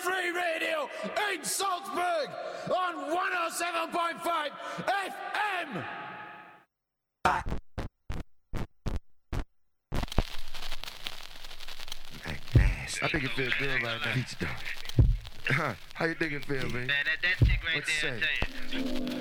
Free Radio in Salzburg on 107.5 FM. I think it feels good right now. How you think it feel, man? Man, that chick right there, I tell you.